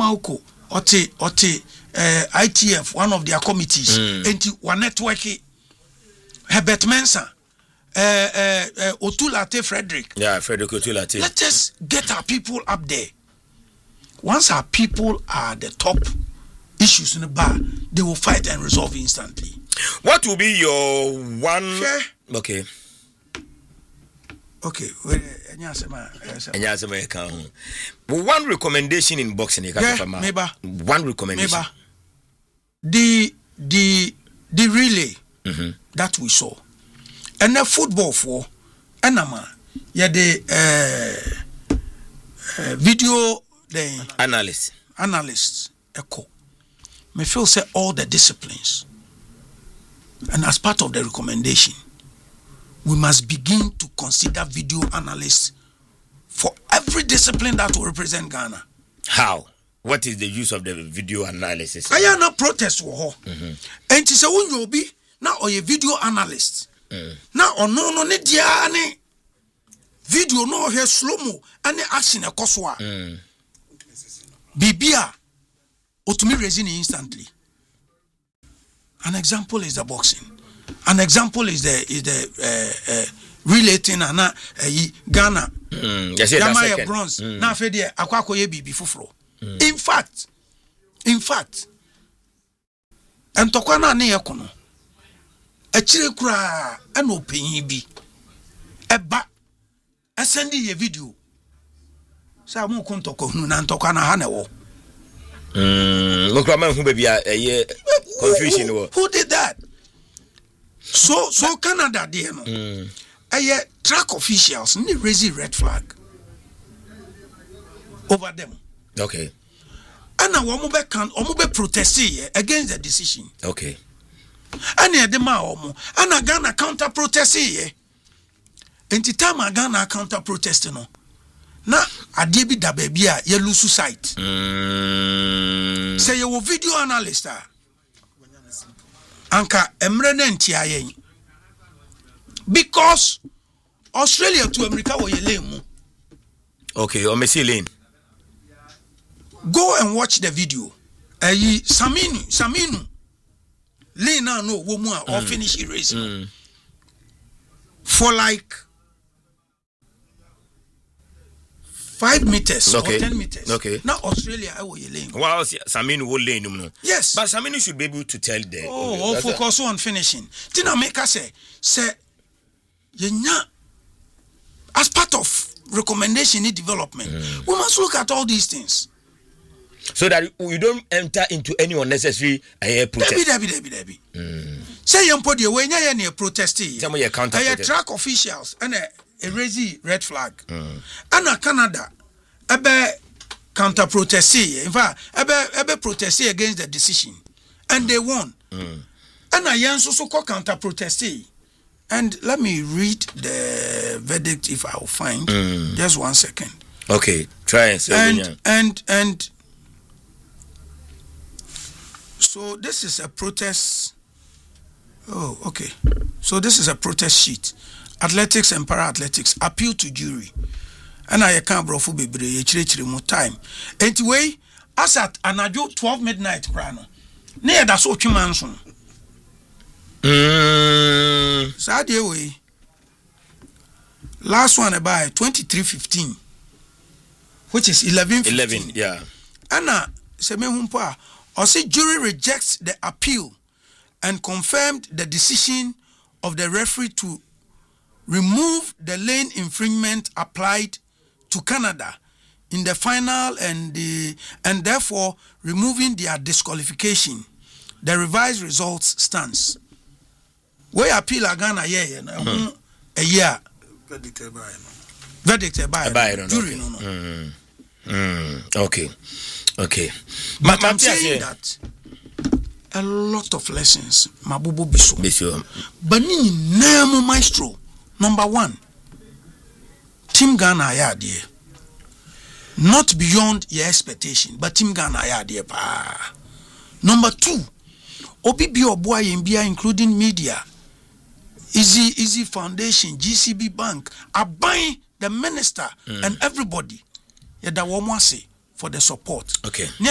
Mauko ote ITF, one of their committees, enti one network Herbert Mensah, Otulate Frederick. Yeah, Frederick Otulate. Let us get our people up there. Once our people are the top issues in the bar, they will fight and resolve instantly. What will be your one? Sure. Okay. Okay. One recommendation in boxing. Maybe. One recommendation. Maybe. The relay that we saw, and the football for, and the video the analysts echo. Me feel say all the disciplines, and as part of the recommendation, we must begin to consider video analysts for every discipline that will represent Ghana. How? What is the use of the video analysis? I am not protest war. And to say when you be now or a video analyst. Now or no ne dia ne video no here slow mo and action e koswa. Bibia otumi resin instantly. An example is the boxing. An example is the relating and Ghana. Ghana bronze. Now fe there akwako ye bibi fufuro. In fact, and tokwana ne yakono. A chire kura an open bi. Eba sendi ye video. Sa mo kon toko nu na tokwana ha na wo. Mokraman hu baby a confusion wo. Who did that? So Canada there no. Track officials need raise red flag over them. Okay. And now omo protest against the decision. Okay. And the omo and Ghana counter protest here. Enti time Ghana counter protest no. Na ade bi da baby a ye lose sight. Say you video analyst anka emre na ntia yen. Because Australia to America wo ye lane mu. Okay, o me see lane. Go and watch the video. Saminu. Lane now no woman or finish erasing. For like 5 meters or 10 meters. Okay. Now Australia I will lane. Wow, Saminu will lane no. Yes. But Saminu should be able to tell them. Focus on finishing. Tina make us say yenya as part of recommendation in development. We must look at all these things. So that we don't enter into any unnecessary protest. Debbie. Say you put the way near protesting. Some of your counter track officials and a raise red flag. And Canada counter protesting. In fact, protesting against the decision. And they won. And I also counter protesting. And let me read the verdict if I will find. Just 1 second. Okay, try and say. And so this is a protest. Oh, okay. So this is a protest sheet. Athletics and para-athletics appeal to jury. And I can't brofu bebre ye more time. Anyway, as at anajo 12 midnight prano. Near that's what you mention. Sad way. Last one about 23:15, which is 11:15. Yeah. Anna Semehumpa. Also, jury rejects the appeal and confirmed the decision of the referee to remove the lane infringement applied to Canada in the final and therefore removing their disqualification. The revised results stands. We appeal again a year, a year. Verdict by jury. No. Okay. But I'm saying that a lot of lessons, Mabubu Biso. But Nemo Maestro, number 1, Team Ghana Ayadie. Not beyond your expectation, but Team Ghana Ayadie. Number 2, Obibi Oboy Mbia, including media, Easy Foundation, GCB Bank, are buying the minister and everybody. Yada wamwase for the support. Okay.